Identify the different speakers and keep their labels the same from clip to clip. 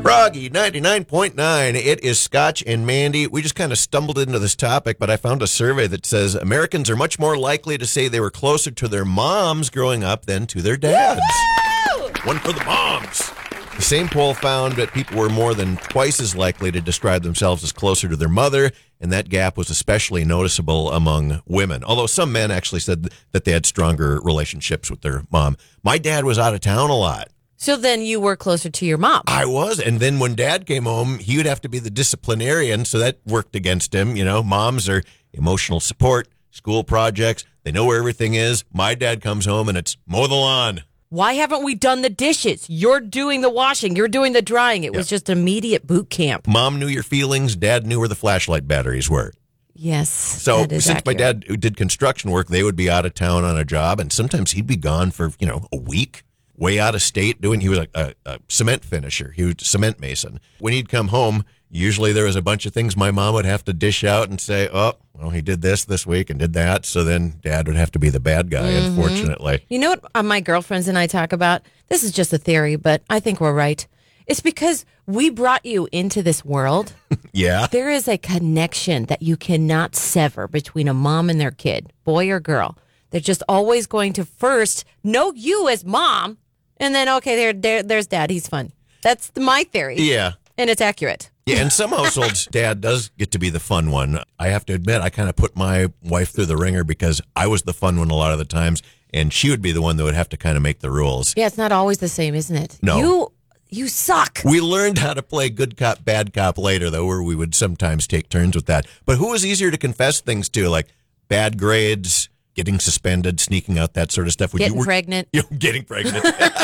Speaker 1: Froggy 99.9. It is Scotch and Mandy. We just kind of stumbled into this topic, but I found a survey that says Americans are much more likely to say they were closer to their moms growing up than to their dads.
Speaker 2: Woo!
Speaker 1: One for the moms. The same poll found that people were more than twice as likely to describe themselves as closer to their mother, and that gap was especially noticeable among women. Although some men actually said that they had stronger relationships with their mom. My dad was out of town a lot.
Speaker 2: So then you were closer to your mom.
Speaker 1: I was. And then when Dad came home, he would have to be the disciplinarian. So that worked against him. You know, moms are emotional support, school projects. They know where everything is. My dad comes home and it's mow the lawn.
Speaker 2: Why haven't we done the dishes? You're doing the washing. You're doing the drying. It was just immediate boot camp.
Speaker 1: Mom knew your feelings. Dad knew where the flashlight batteries were.
Speaker 2: Yes.
Speaker 1: So since
Speaker 2: accurate.
Speaker 1: my dad did construction work, they would be out of town on a job. And sometimes he'd be gone for, a week. Way out of state he was like a cement finisher. He was a cement mason. When he'd come home, usually there was a bunch of things my mom would have to dish out and say, oh, well, he did this week and did that. So then Dad would have to be the bad guy, unfortunately.
Speaker 2: You know what my girlfriends and I talk about? This is just a theory, but I think we're right. It's because we brought you into this world.
Speaker 1: Yeah.
Speaker 2: There is a connection that you cannot sever between a mom and their kid, boy or girl. They're just always going to first know you as mom. And then, okay, there's Dad. He's fun. That's my theory.
Speaker 1: Yeah.
Speaker 2: And it's accurate.
Speaker 1: Yeah, in some households, Dad does get to be the fun one. I have to admit, I kind of put my wife through the ringer because I was the fun one a lot of the times, and she would be the one that would have to kind of make the rules.
Speaker 2: Yeah, it's not always the same, isn't it?
Speaker 1: No.
Speaker 2: You suck.
Speaker 1: We learned how to play good cop, bad cop later, though, where we would sometimes take turns with that. But who was easier to confess things to, like bad grades, getting suspended, sneaking out, that sort of stuff?
Speaker 2: Getting pregnant.
Speaker 1: Getting pregnant.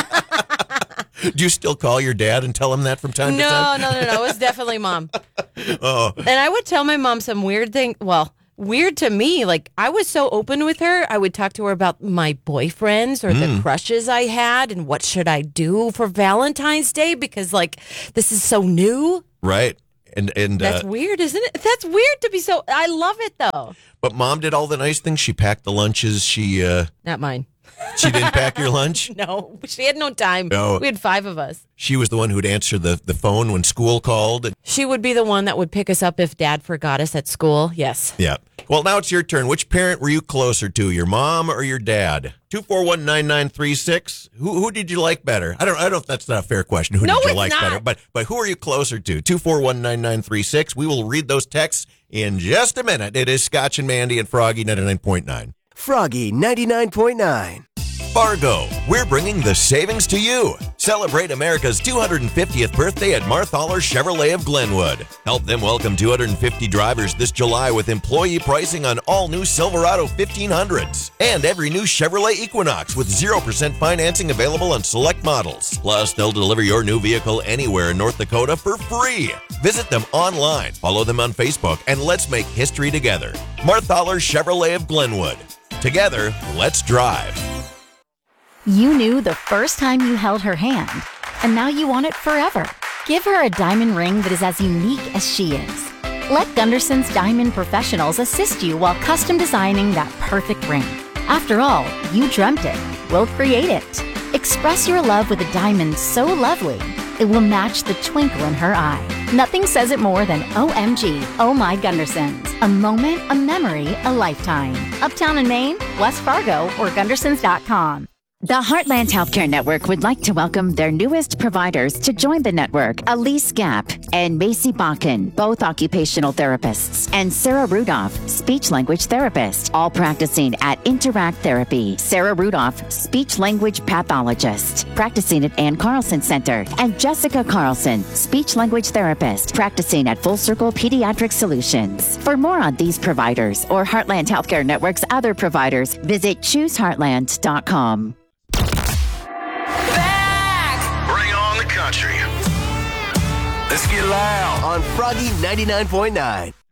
Speaker 1: Do you still call your dad and tell him that from time to time?
Speaker 2: No. It was definitely Mom.
Speaker 1: Oh.
Speaker 2: And I would tell my mom some weird thing. Well, weird to me. Like, I was so open with her. I would talk to her about my boyfriends or the crushes I had and what should I do for Valentine's Day because, like, this is so new.
Speaker 1: Right. And
Speaker 2: that's weird, isn't it? That's weird to be so. I love it, though.
Speaker 1: But Mom did all the nice things. She packed the lunches.
Speaker 2: Not mine.
Speaker 1: She didn't pack your lunch?
Speaker 2: No, she had no time.
Speaker 1: No.
Speaker 2: We had 5 of us.
Speaker 1: She was the one who'd answer the phone when school called.
Speaker 2: She would be the one that would pick us up if Dad forgot us at school. Yes.
Speaker 1: Yeah. Well, now it's your turn. Which parent were you closer to, your mom or your dad? 241-9936. Who did you like better? I don't know if that's not a fair question. Who did you like better? But who are you closer to? 241-9936. We will read those texts in just a minute. It is Scotch and Mandy and Froggy 99.9.
Speaker 3: Froggy 99.9.
Speaker 1: Fargo, we're bringing the savings to you. Celebrate America's 250th birthday at Marthaler Chevrolet of Glenwood. Help them welcome 250 drivers this July with employee pricing on all new Silverado 1500s and every new Chevrolet Equinox with 0% financing available on select models. Plus, they'll deliver your new vehicle anywhere in North Dakota for free. Visit them online, follow them on Facebook, and let's make history together. Marthaler Chevrolet of Glenwood. Together, let's drive.
Speaker 4: You knew the first time you held her hand, and now you want it forever. Give her a diamond ring that is as unique as she is. Let Gunderson's Diamond Professionals assist you while custom designing that perfect ring. After all, you dreamt it. We'll create it. Express your love with a diamond so lovely, it will match the twinkle in her eye. Nothing says it more than OMG, Oh My Gundersons. A moment, a memory, a lifetime. Uptown in Maine, West Fargo, or Gundersons.com.
Speaker 5: The Heartland Healthcare Network would like to welcome their newest providers to join the network, Elise Gap and Macy Bakken, both occupational therapists, and Sarah Rudolph, speech-language therapist, all practicing at Interact Therapy. Sarah Rudolph, speech-language pathologist, practicing at Ann Carlson Center, and Jessica Carlson, speech-language therapist, practicing at Full Circle Pediatric Solutions. For more on these providers or Heartland Healthcare Network's other providers, visit chooseheartland.com.
Speaker 3: Bring on the country. Let's get loud on Froggy 99.9.